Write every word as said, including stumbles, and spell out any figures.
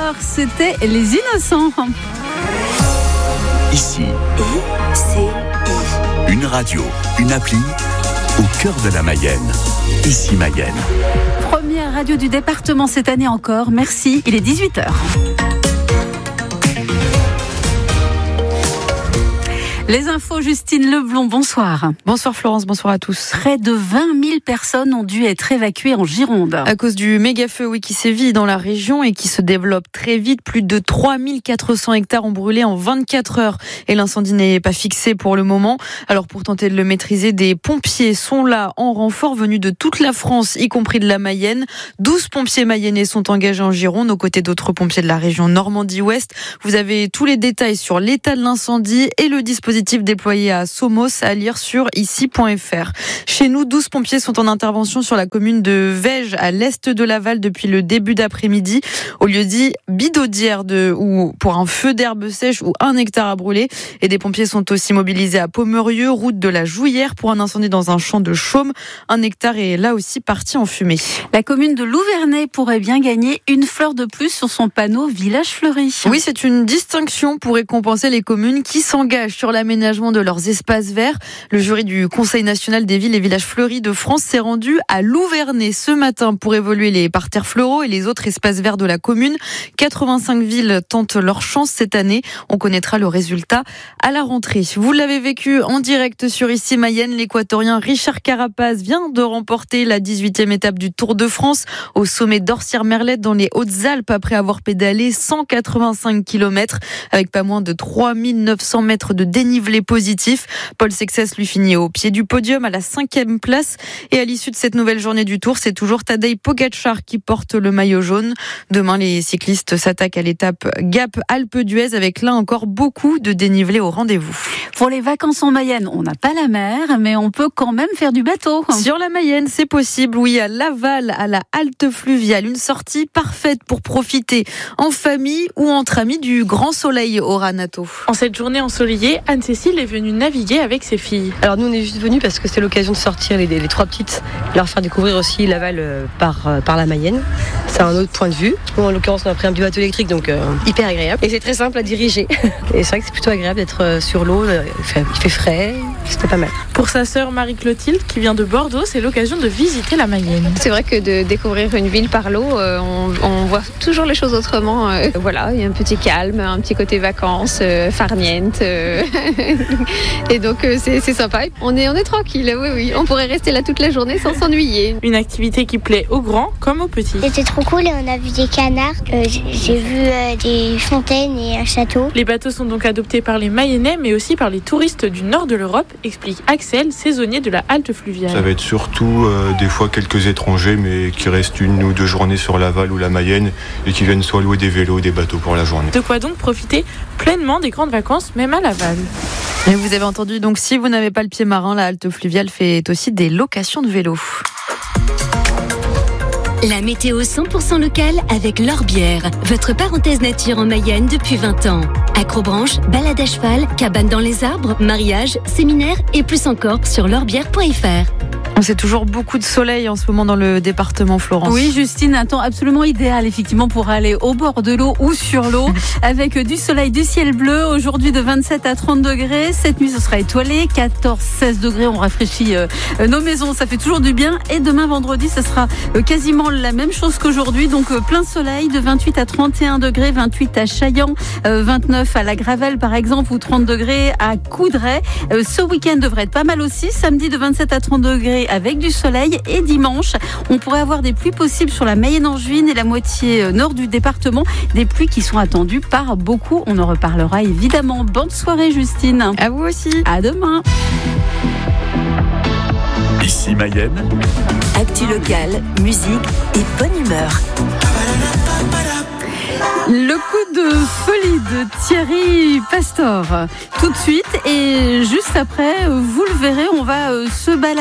heure, c'était Les Innocents. Ici, I, C, I. une radio, une appli au cœur de la Mayenne. Ici Mayenne. Première radio du département cette année encore. Merci, il est dix-huit heures. Les infos, Justine Leblond, bonsoir. Bonsoir Florence, bonsoir à tous. Près de vingt mille personnes ont dû être évacuées en Gironde. À cause du méga-feu oui, qui sévit dans la région et qui se développe très vite, plus de trois mille quatre cents hectares ont brûlé en vingt-quatre heures. Et l'incendie n'est pas fixé pour le moment. Alors pour tenter de le maîtriser, des pompiers sont là en renfort venus de toute la France, y compris de la Mayenne. douze pompiers mayennais sont engagés en Gironde, aux côtés d'autres pompiers de la région Normandie-Ouest. Vous avez tous les détails sur l'état de l'incendie et le dispositif déployé à Somos à lire sur ici point f r. Chez nous, douze pompiers sont en intervention sur la commune de Vège, à l'est de Laval, depuis le début d'après-midi, au lieu dit Bidaudière de, ou pour un feu d'herbe sèche ou un hectare à brûler. Et des pompiers sont aussi mobilisés à Pomerieux, route de la Jouillère, pour un incendie dans un champ de chaume. Un hectare est là aussi parti en fumée. La commune de Louvernay pourrait bien gagner une fleur de plus sur son panneau Village Fleuri. Oui, c'est une distinction pour récompenser les communes qui s'engagent sur la l'aménagement de leurs espaces verts. Le jury du Conseil national des villes et villages fleuris de France s'est rendu à Louvernay ce matin pour évaluer les parterres fleuraux et les autres espaces verts de la commune. quatre-vingt-cinq villes tentent leur chance cette année. On connaîtra le résultat à la rentrée. Vous l'avez vécu en direct sur Ici Mayenne. L'Équatorien Richard Carapaz vient de remporter la dix-huitième étape du Tour de France au sommet d'Orsières-Merlette dans les Hautes-Alpes après avoir pédalé cent quatre-vingt-cinq kilomètres avec pas moins de trois mille neuf cents mètres de dénivelé positif. Paul Sexès lui finit au pied du podium à la cinquième place. Et à l'issue de cette nouvelle journée du Tour, c'est toujours Tadej Pogačar qui porte le maillot jaune. Demain, les cyclistes s'attaquent à l'étape Gap-Alpe d'Huez avec là encore beaucoup de dénivelé au rendez-vous. Pour les vacances en Mayenne, on n'a pas la mer, mais on peut quand même faire du bateau. Sur la Mayenne, c'est possible. Oui, à Laval, à la halte fluviale, une sortie parfaite pour profiter en famille ou entre amis du grand soleil au Ranato. En cette journée ensoleillée, Anne-Cécile est venue naviguer avec ses filles. Alors nous on est juste venus parce que c'est l'occasion de sortir les, les trois petites, leur faire découvrir aussi Laval euh, par, euh, par la Mayenne. C'est un autre point de vue. Nous, en l'occurrence on a pris un petit bateau électrique donc euh, hyper agréable. Et c'est très simple à diriger. Et c'est vrai que c'est plutôt agréable d'être euh, sur l'eau, euh, il, fait, il fait frais, c'était pas mal. Pour sa sœur Marie-Clotilde qui vient de Bordeaux, c'est l'occasion de visiter la Mayenne. C'est vrai que de découvrir une ville par l'eau, euh, on, on voit toujours les choses autrement. Euh, voilà, il y a un petit calme, un petit côté vacances, euh, farniente. Euh, et donc euh, c'est, c'est sympa. On est, on est tranquille, oui, oui. On pourrait rester là toute la journée sans s'ennuyer. Une activité qui plaît aux grands comme aux petits. C'était trop cool et on a vu des canards. Euh, j'ai vu euh, des fontaines et un château. Les bateaux sont donc adoptés par les Mayennais, mais aussi par les touristes du nord de l'Europe, explique Axel, saisonnier de la halte fluviale. Ça va être surtout euh, des fois quelques étrangers, mais qui restent une ou deux journées sur Laval ou la Mayenne et qui viennent soit louer des vélos ou des bateaux pour la journée. De quoi donc profiter pleinement des grandes vacances, même à Laval. Et vous avez entendu, donc si vous n'avez pas le pied marin, la halte fluviale fait aussi des locations de vélos. La météo cent pour cent locale avec L'Orbière, votre parenthèse nature en Mayenne depuis vingt ans. Acrobranche, balade à cheval, cabane dans les arbres, mariage, séminaire et plus encore sur l'orbière point f r. C'est toujours beaucoup de soleil en ce moment dans le département, Florence. Oui, Justine, un temps absolument idéal, effectivement, pour aller au bord de l'eau ou sur l'eau, avec du soleil, du ciel bleu. Aujourd'hui, de vingt-sept à trente degrés. Cette nuit, ce sera étoilé. quatorze à seize degrés. On rafraîchit euh, nos maisons. Ça fait toujours du bien. Et demain, vendredi, ce sera euh, quasiment la même chose qu'aujourd'hui. Donc, euh, plein soleil, de vingt-huit à trente et un degrés. vingt-huit à Chaillan, euh, vingt-neuf à La Gravelle, par exemple, ou trente degrés à Coudray. Euh, ce week-end devrait être pas mal aussi. Samedi, de vingt-sept à trente degrés avec du soleil. Et dimanche, on pourrait avoir des pluies possibles sur la Mayenne-Angevine et la moitié nord du département. Des pluies qui sont attendues par beaucoup. On en reparlera évidemment. Bonne soirée, Justine. À vous aussi. À demain. Ici Mayenne. Actu locale, musique et bonne humeur. Le coup de folie de Thierry Pastor. Tout de suite et juste après, vous le verrez, on va se balader.